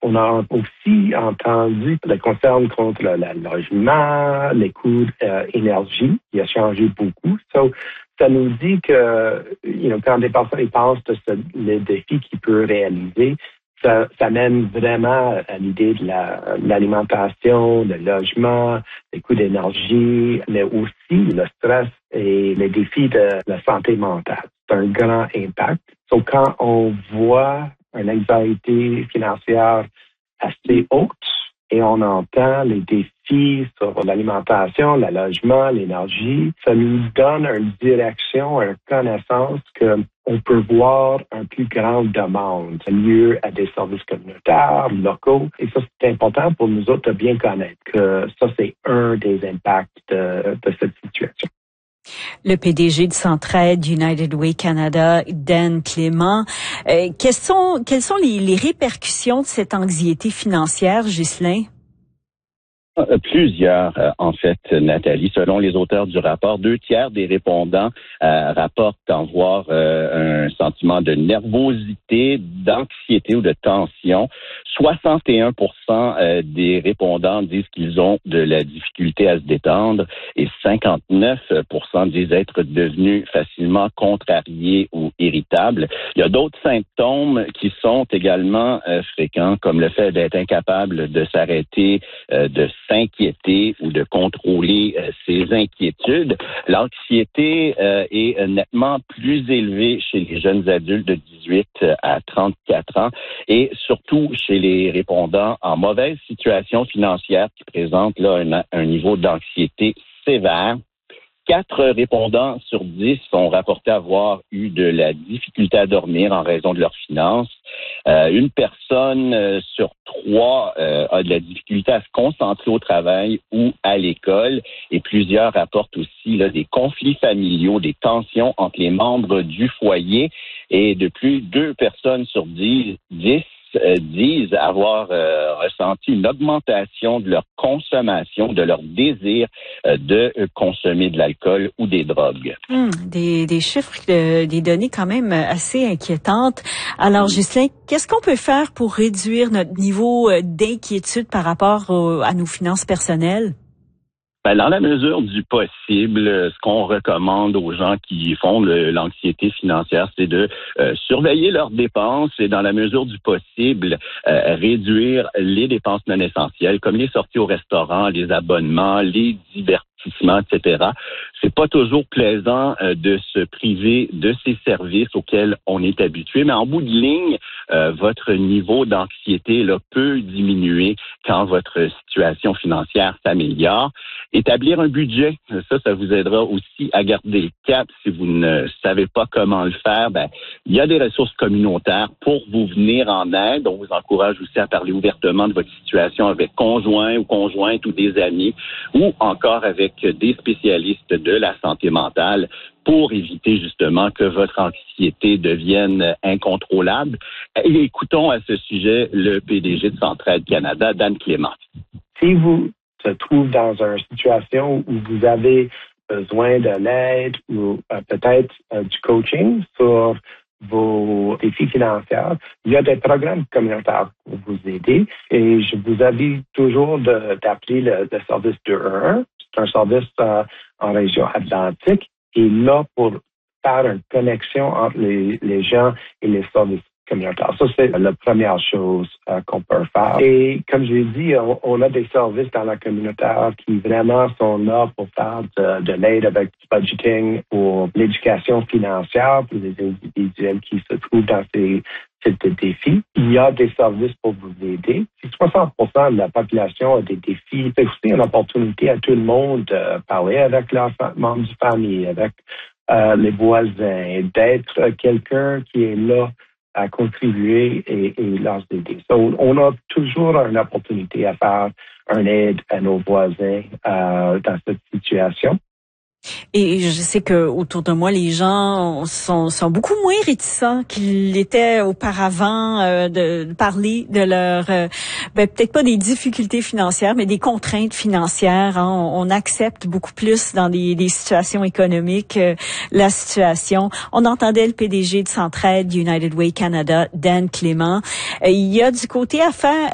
On a aussi entendu le concern contre le logement, les coûts d'énergie, qui a changé beaucoup. Ça nous dit que, quand des personnes pensent de les défis qu'ils peuvent réaliser, ça mène vraiment à l'idée de l'alimentation, le logement, les coûts d'énergie, mais aussi le stress et les défis de la santé mentale. C'est un grand impact. Quand on voit une anxiété financière assez haute et on entend les défis sur l'alimentation, le logement, l'énergie, ça nous donne une direction, une connaissance qu'on peut voir une plus grande demande liée à des services communautaires, locaux. Et ça, c'est important pour nous autres de bien connaître que ça, c'est un des impacts de cette situation. Le PDG de Centraide United Way Canada, Dan Clément. Quelles sont les répercussions de cette anxiété financière, Ghislain? Plusieurs, en fait, Nathalie. Selon les auteurs du rapport, 2/3 des répondants rapportent avoir un sentiment de nervosité, d'anxiété ou de tension. 61% des répondants disent qu'ils ont de la difficulté à se détendre et 59% disent être devenus facilement contrariés ou irritables. Il y a d'autres symptômes qui sont également fréquents, comme le fait d'être incapable de s'arrêter, de s'inquiéter ou de contrôler ses inquiétudes. L'anxiété est nettement plus élevée chez les jeunes adultes de 18 à 34 ans et surtout chez les répondants en mauvaise situation financière qui présentent là un niveau d'anxiété sévère. 4 répondants sur 10 ont rapporté avoir eu de la difficulté à dormir en raison de leurs finances. Une personne sur 3 a de la difficulté à se concentrer au travail ou à l'école. Et plusieurs rapportent aussi là, des conflits familiaux, des tensions entre les membres du foyer. Et de plus, 2 personnes sur 10 disent avoir ressenti une augmentation de leur consommation, de leur désir de consommer de l'alcool ou des drogues. Des chiffres, des données quand même assez inquiétantes. Alors, Ghislain, qu'est-ce qu'on peut faire pour réduire notre niveau d'inquiétude par rapport à nos finances personnelles? Dans la mesure du possible, ce qu'on recommande aux gens qui font l'anxiété financière, c'est de surveiller leurs dépenses et dans la mesure du possible, réduire les dépenses non essentielles, comme les sorties au restaurant, les abonnements, les divertissements, etc. C'est pas toujours plaisant de se priver de ces services auxquels on est habitué, mais en bout de ligne, votre niveau d'anxiété là, peut diminuer quand votre situation financière s'améliore. Établir un budget, ça vous aidera aussi à garder le cap. Si vous ne savez pas comment le faire, il y a des ressources communautaires pour vous venir en aide. On vous encourage aussi à parler ouvertement de votre situation avec conjoint ou conjointe ou des amis ou encore avec des spécialistes de la santé mentale pour éviter justement que votre anxiété devienne incontrôlable. Et écoutons à ce sujet le PDG de Centraide Canada, Dan Clément. Si vous se trouvez dans une situation où vous avez besoin de l'aide ou peut-être du coaching sur vos défis financiers, il y a des programmes communautaires pour vous aider et je vous invite toujours d'appeler le service 211. C'est un service en région Atlantique et là pour faire une connexion entre les gens et les services communautaires. Ça, c'est la première chose qu'on peut faire. Et comme je l'ai dit, on a des services dans la communauté qui vraiment sont là pour faire de l'aide avec du budgeting, pour l'éducation financière pour les individuels qui se trouvent dans ces types de défis. Il y a des services pour vous aider. Si 60% de la population a des défis, c'est aussi une opportunité à tout le monde de parler avec leurs membres de famille, avec les voisins, d'être quelqu'un qui est là à contribuer et leur aider. On a toujours une opportunité à faire une aide à nos voisins dans cette situation. Et je sais que autour de moi, les gens sont beaucoup moins réticents qu'ils l'étaient auparavant de parler de leur, peut-être pas des difficultés financières, mais des contraintes financières. Hein. On accepte beaucoup plus dans des situations économiques la situation. On entendait le PDG de Centraide United Way Canada, Dan Clément. Il y a du côté à faire